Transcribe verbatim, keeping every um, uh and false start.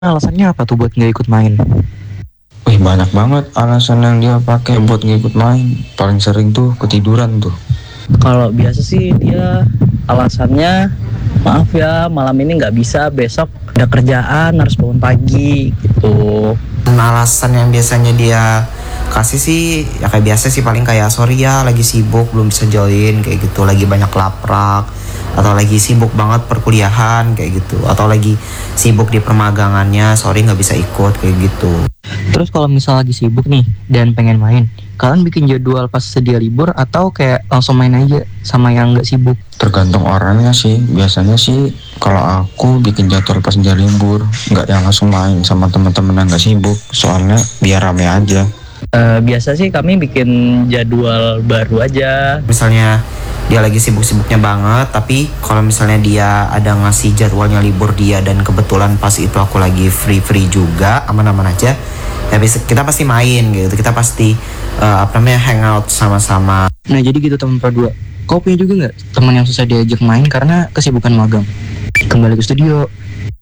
Alasannya apa tuh buat nggak ikut main? Wih, banyak banget alasan yang dia pakai buat ngikut main. Paling sering tuh ketiduran tuh. Kalau biasa sih dia alasannya, maaf ya malam ini nggak bisa, besok ada kerjaan harus bangun pagi gitu. Alasan yang biasanya dia kasih sih ya kayak biasa sih, paling kayak sorry ya lagi sibuk belum bisa join kayak gitu, lagi banyak laprak, atau lagi sibuk banget perkuliahan kayak gitu, atau lagi sibuk di permagangannya, sorry nggak bisa ikut kayak gitu. Terus kalau misal lagi sibuk nih dan pengen main, kalian bikin jadwal pas sedia libur atau kayak langsung main aja sama yang nggak sibuk? Tergantung orangnya sih. Biasanya sih kalau aku bikin jadwal pas dia libur, nggak yang langsung main sama teman-teman yang nggak sibuk. Soalnya biar rame aja. Uh, biasa sih kami bikin jadwal baru aja. Misalnya dia lagi sibuk-sibuknya banget, tapi kalau misalnya dia ada ngasih jadwalnya libur dia dan kebetulan pas itu aku lagi free-free juga, aman-aman aja, ya kita pasti main gitu, kita pasti uh, apa namanya hangout sama-sama. Nah jadi gitu teman berdua, kau punya juga nggak teman yang susah diajak main karena kesibukan magang? Kembali ke studio.